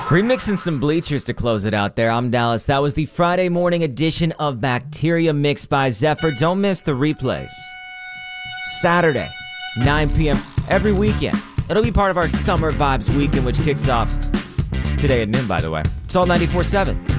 Remixing some Bleachers to close it out there. I'm Dallas. That was the Friday morning edition of Bacteria mixed by Zephyr. Don't miss the replays. Saturday, 9 p.m. every weekend. It'll be part of our Summer Vibes weekend, which kicks off today at noon, by the way. It's all 94.7.